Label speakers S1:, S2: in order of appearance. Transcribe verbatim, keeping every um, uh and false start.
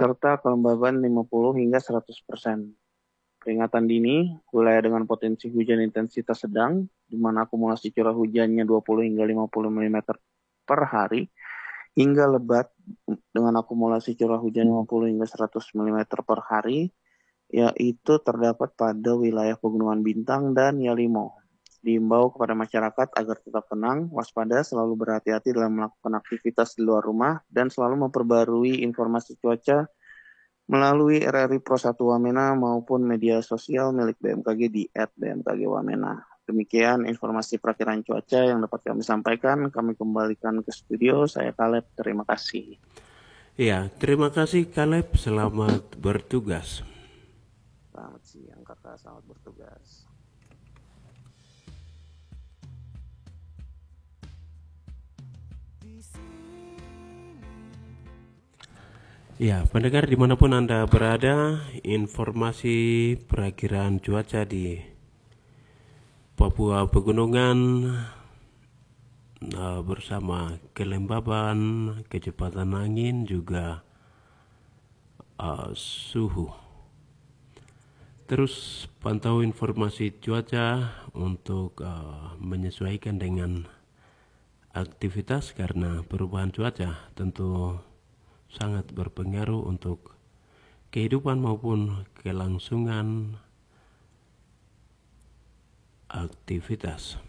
S1: serta kelembaban lima puluh hingga seratus persen. Peringatan dini, wilayah dengan potensi hujan intensitas sedang, di mana akumulasi curah hujannya dua puluh hingga lima puluh milimeter per hari, hingga lebat dengan akumulasi curah hujan lima puluh hingga seratus milimeter per hari, yaitu terdapat pada wilayah Pegunungan Bintang dan Yalimo. Diimbau kepada masyarakat agar tetap tenang, waspada, selalu berhati-hati dalam melakukan aktivitas di luar rumah, dan selalu memperbarui informasi cuaca melalui R R I Pro satu Wamena maupun media sosial milik B M K G di et B M K G Wamena. Demikian informasi perakiran cuaca yang dapat kami sampaikan. Kami kembalikan ke studio. Saya Caleb, terima kasih.
S2: Ya, terima kasih Caleb, selamat bertugas.
S1: Selamat siang kakak, selamat bertugas.
S2: Ya, pendengar dimanapun Anda berada, informasi perakiraan cuaca di Papua Pegunungan uh, bersama kelembaban, kecepatan angin, juga uh, suhu. Terus pantau informasi cuaca untuk uh, menyesuaikan dengan aktivitas, karena perubahan cuaca tentu sangat berpengaruh untuk kehidupan maupun kelangsungan aktivitas.